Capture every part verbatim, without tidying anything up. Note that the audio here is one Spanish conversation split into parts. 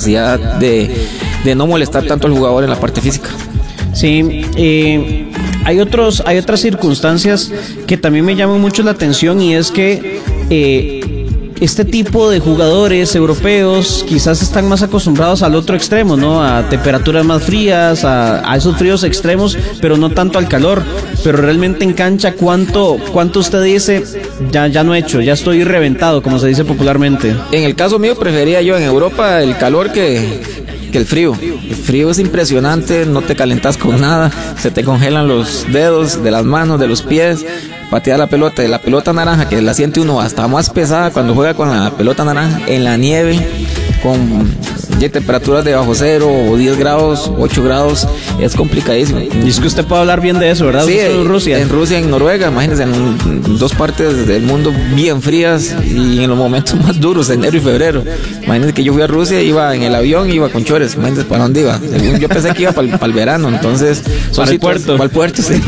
capacidad de, de no molestar tanto al jugador en la parte física. Sí, eh, hay otros, hay otras circunstancias que también me llaman mucho la atención, y es que eh, este tipo de jugadores europeos quizás están más acostumbrados al otro extremo, ¿no? A temperaturas más frías, a, a esos fríos extremos, pero no tanto al calor. Pero realmente en cancha, ¿cuánto, cuánto usted dice? Ya, ya no he hecho, ya estoy reventado, como se dice popularmente. En el caso mío, prefería yo en Europa el calor que, que el frío. El frío es impresionante, no te calentas con nada, se te congelan los dedos de las manos, de los pies. Patear la pelota, de la pelota naranja, que la siente uno hasta más pesada cuando juega con la pelota naranja en la nieve, con ya temperaturas de bajo cero o diez grados, ocho grados, es complicadísimo. Y es que usted puede hablar bien de eso, ¿verdad? Sí, en Rusia. En Rusia, en Noruega, imagínense, en dos partes del mundo bien frías y en los momentos más duros, enero y febrero. Imagínense que yo fui a Rusia, iba en el avión, iba con chores. Imagínense para dónde iba. Yo pensé que iba para el verano, entonces... Para el puerto. Para el puerto, sí.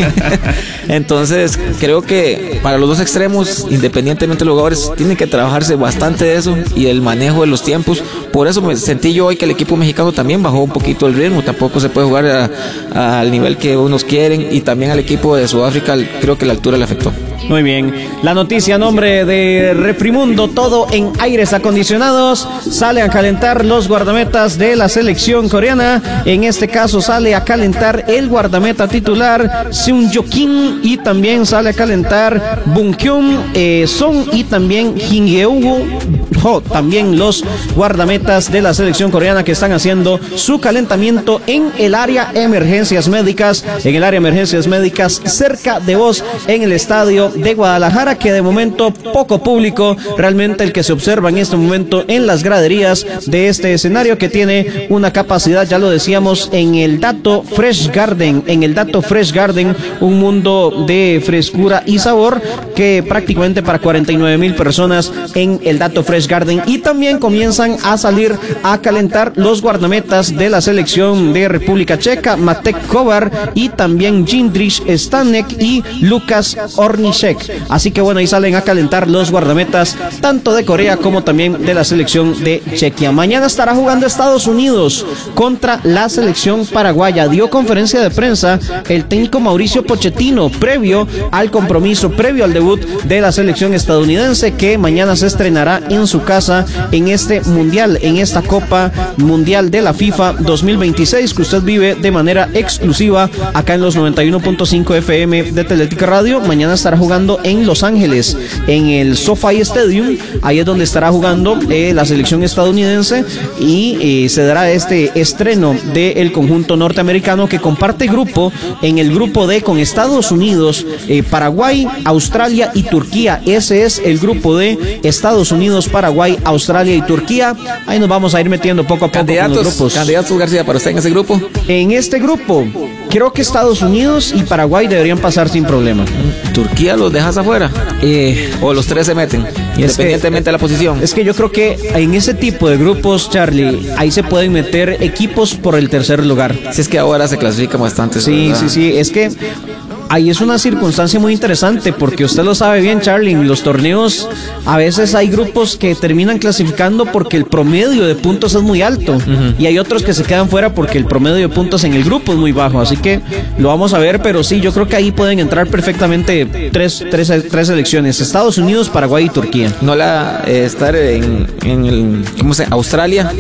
Entonces, creo que para los dos extremos, independientemente de los jugadores, tienen que trabajarse bastante de eso y el manejo de los tiempos. Por eso me sentí yo hoy que el equipo mexicano también bajó un poquito el ritmo. Tampoco se puede jugar a, a, al nivel que unos quieren, y también al equipo de Sudáfrica creo que la altura le afectó. Muy bien, la noticia a nombre de Refrimundo, todo en aires acondicionados. Sale a calentar los guardametas de la selección coreana. En este caso sale a calentar el guardameta titular Seung Jo Kim, y también sale a calentar Bung Kyun eh, Son y también Jin Yeou Ho, también los guardametas de la selección coreana que están haciendo su calentamiento en el área emergencias médicas, en el área emergencias médicas cerca de vos, en el estadio de Guadalajara, que de momento poco público, realmente el que se observa en este momento en las graderías de este escenario, que tiene una capacidad, ya lo decíamos, en el dato Fresh Garden, en el dato Fresh Garden, un mundo de frescura y sabor, que prácticamente para cuarenta y nueve mil personas en el dato Fresh Garden. Y también comienzan a salir a calentar los guardametas de la selección de República Checa, Matek Kovar, y también Jindřich Stanek y Lukas Ornišek. Así que bueno, ahí salen a calentar los guardametas tanto de Corea como también de la selección de Chequia. Mañana estará jugando Estados Unidos contra la selección paraguaya. Dio conferencia de prensa el técnico Mauricio Pochettino previo al compromiso, previo al debut de la selección estadounidense, que mañana se estrenará en su casa en este mundial, en esta Copa Mundial de la FIFA dos mil veintiséis, que usted vive de manera exclusiva acá en los noventa y uno punto cinco F M de Teletica Radio. Mañana estará jugando en Los Ángeles, en el SoFi Stadium. Ahí es donde estará jugando eh, la selección estadounidense, y eh, se dará este estreno del conjunto norteamericano, que comparte grupo en el grupo D con Estados Unidos, eh, Paraguay, Australia y Turquía. Ese es el grupo D: Estados Unidos, Paraguay, Australia y Turquía. Ahí nos vamos a ir metiendo poco a poco candidatos, con los grupos. Candidatos, García, para usted en ese grupo. En este grupo, creo que Estados Unidos y Paraguay deberían pasar sin problema. ¿Turquía los dejas afuera? Eh, ¿O los tres se meten, independientemente que, de la posición? Es que yo creo que en ese tipo de grupos, Charlie, ahí se pueden meter equipos por el tercer lugar. Si es que ahora se clasifican bastante. Sí, ¿verdad? sí, sí, es que ahí es una circunstancia muy interesante, porque usted lo sabe bien, Charlie, en los torneos a veces hay grupos que terminan clasificando porque el promedio de puntos es muy alto, uh-huh. y hay otros que se quedan fuera porque el promedio de puntos en el grupo es muy bajo, así que lo vamos a ver, pero sí, yo creo que ahí pueden entrar perfectamente tres, tres, tres selecciones: Estados Unidos, Paraguay y Turquía. No la eh, estar en, en el, ¿cómo se llama? Australia.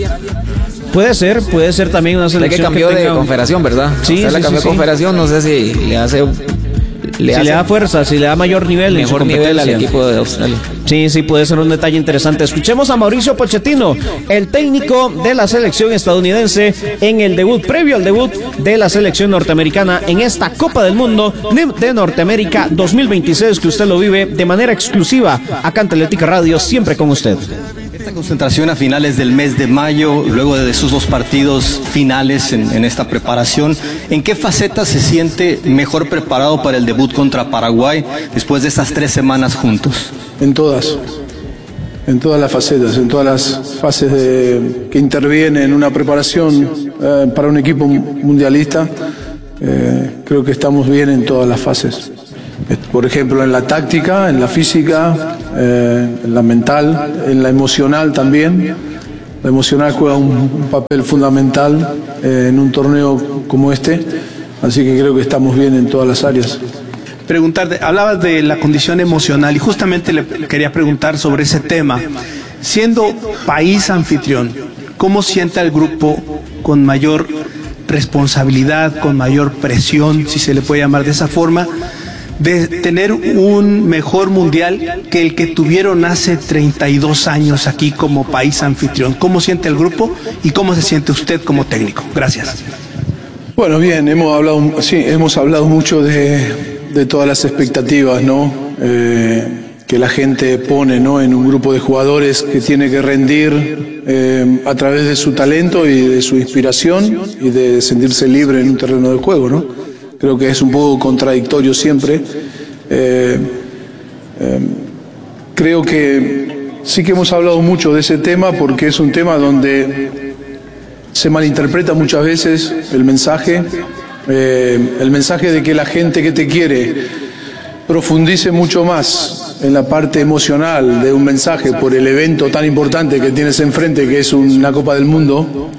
Puede ser, puede ser también una selección que cambió que tenga... de confederación, ¿verdad? Sí, o sea, sí, la cambió sí, de confederación, sí. No sé si le hace... Le si hace le da fuerza, si le da mayor nivel mejor en su nivel al equipo de Australia. Sí, sí, puede ser un detalle interesante. Escuchemos a Mauricio Pochettino, el técnico de la selección estadounidense, en el debut, previo al debut de la selección norteamericana en esta Copa del Mundo de Norteamérica dos mil veintiséis, que usted lo vive de manera exclusiva acá en Teletica Radio, siempre con usted. Esta concentración a finales del mes de mayo, luego de sus dos partidos finales en, en esta preparación, ¿en qué faceta se siente mejor preparado para el debut contra Paraguay después de estas tres semanas juntos? En todas, en todas las facetas, en todas las fases de, que intervienen en una preparación eh, para un equipo mundialista. Eh, creo que estamos bien en todas las fases. Por ejemplo, en la táctica, en la física, eh, en la mental, en la emocional también. lo emocional juega un, un papel fundamental eh, en un torneo como este, así que creo que estamos bien en todas las áreas. Preguntarte, hablabas de la condición emocional y justamente le quería preguntar sobre ese tema. Siendo país anfitrión, ¿cómo siente al grupo con mayor responsabilidad, con mayor presión, si se le puede llamar de esa forma, de tener un mejor mundial que el que tuvieron hace treinta y dos años aquí como país anfitrión? ¿Cómo siente el grupo y cómo se siente usted como técnico? Gracias. Bueno, bien, hemos hablado, sí, hemos hablado mucho de, de todas las expectativas, ¿no? Eh, que la gente pone, ¿no?, en un grupo de jugadores que tiene que rendir eh, a través de su talento y de su inspiración y de sentirse libre en un terreno de juego, ¿no? Creo que es un poco contradictorio siempre. Eh, eh, creo que sí que hemos hablado mucho de ese tema porque es un tema donde se malinterpreta muchas veces el mensaje, eh, el mensaje de que la gente que te quiere profundice mucho más en la parte emocional de un mensaje por el evento tan importante que tienes enfrente, que es una Copa del Mundo.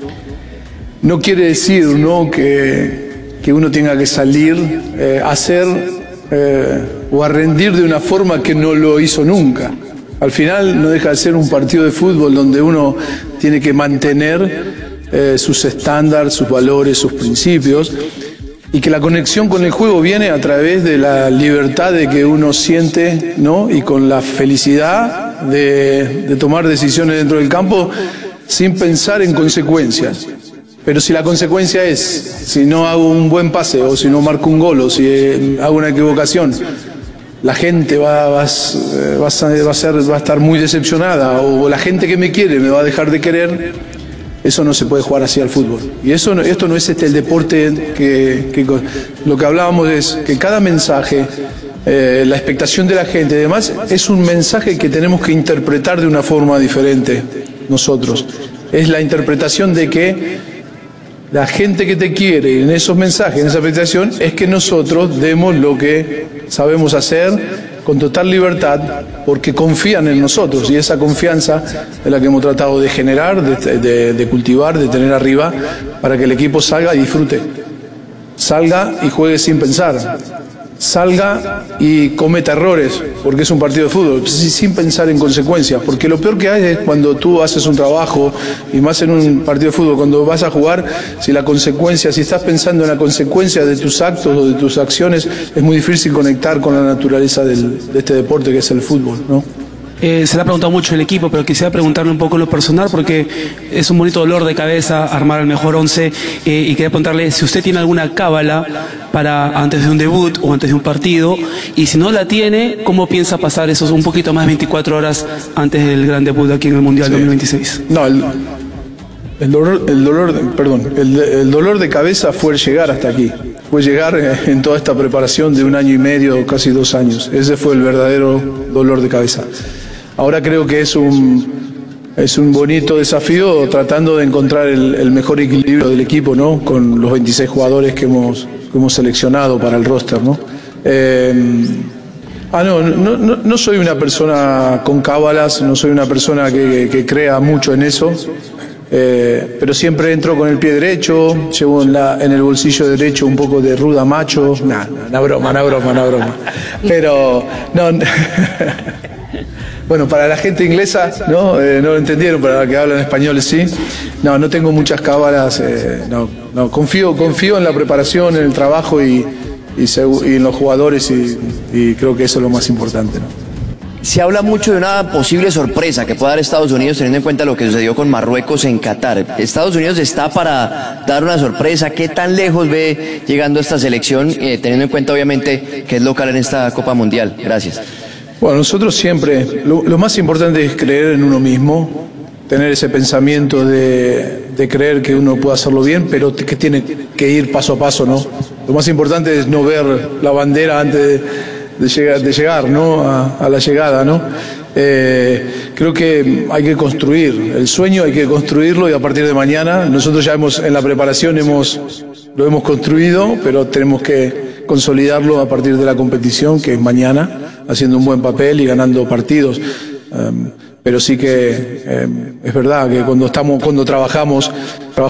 No quiere decir, ¿no?, que, que uno tenga que salir eh, a hacer eh, o a rendir de una forma que no lo hizo nunca. Al final no deja de ser un partido de fútbol donde uno tiene que mantener eh, sus estándares, sus valores, sus principios, y que la conexión con el juego viene a través de la libertad de que uno siente, ¿no?, y con la felicidad de, de tomar decisiones dentro del campo sin pensar en consecuencias. Pero si la consecuencia es, si no hago un buen pase, o si no marco un gol, o si eh, hago una equivocación, la gente va, va, va, a, va, a ser, va a estar muy decepcionada, o la gente que me quiere me va a dejar de querer. Eso no se puede jugar así al fútbol. Y eso no, esto no es este el deporte que, que lo que hablábamos es que cada mensaje, eh, la expectación de la gente y demás, es un mensaje que tenemos que interpretar de una forma diferente nosotros. Es la interpretación de que la gente que te quiere en esos mensajes, en esa expectación, es que nosotros demos lo que sabemos hacer con total libertad, porque confían en nosotros, y esa confianza es la que hemos tratado de generar, de, de, de cultivar, de tener arriba, para que el equipo salga y disfrute, salga y juegue sin pensar, salga y cometa errores, porque es un partido de fútbol, sin pensar en consecuencias, porque lo peor que hay es cuando tú haces un trabajo, y más en un partido de fútbol, cuando vas a jugar, si la consecuencia, si estás pensando en la consecuencia de tus actos o de tus acciones, es muy difícil conectar con la naturaleza del, de este deporte que es el fútbol, ¿no? Eh, se le ha preguntado mucho el equipo, pero quisiera preguntarle un poco en lo personal, porque es un bonito dolor de cabeza armar el mejor once, eh, y quería preguntarle si usted tiene alguna cábala para antes de un debut o antes de un partido, y si no la tiene, ¿cómo piensa pasar esos un poquito más de veinticuatro horas antes del gran debut aquí en el Mundial sí. dos mil veintiséis? No, el, el dolor, el dolor, perdón, el, el dolor de cabeza fue llegar hasta aquí, fue llegar en toda esta preparación de un año y medio, casi dos años. Ese fue el verdadero dolor de cabeza. Ahora creo que es un, es un bonito desafío tratando de encontrar el, el mejor equilibrio del equipo, ¿no?, con los veintiséis jugadores que hemos, que hemos seleccionado para el roster, ¿no? Eh, ah, no, no, no, no soy una persona con cábalas, no soy una persona que, que crea mucho en eso, eh, pero siempre entro con el pie derecho, llevo en, la, en el bolsillo derecho un poco de ruda macho, nah, una broma, una broma, una broma, pero no... Bueno, para la gente inglesa, ¿no? Eh, no lo entendieron, para la que hablan español sí. No, no tengo muchas cábalas, eh, no, no, confío, confío en la preparación, en el trabajo y, y, y en los jugadores y, y creo que eso es lo más importante, ¿no? Se habla mucho de una posible sorpresa que pueda dar Estados Unidos teniendo en cuenta lo que sucedió con Marruecos en Qatar. Estados Unidos está para dar una sorpresa. ¿Qué tan lejos ve llegando esta selección, eh, teniendo en cuenta obviamente que es local en esta Copa Mundial? Gracias. Bueno, nosotros siempre, lo, lo más importante es creer en uno mismo, tener ese pensamiento de, de creer que uno puede hacerlo bien, pero que tiene que ir paso a paso, ¿no? Lo más importante es no ver la bandera antes de, de, llegar, de llegar, ¿no? A, a la llegada, ¿no? Eh, creo que hay que construir el sueño, hay que construirlo y a partir de mañana, nosotros ya hemos, en la preparación hemos, lo hemos construido, pero tenemos que consolidarlo a partir de la competición, que es mañana, haciendo un buen papel y ganando partidos. Um, pero sí que eh, es verdad que cuando estamos, cuando trabajamos, trabajamos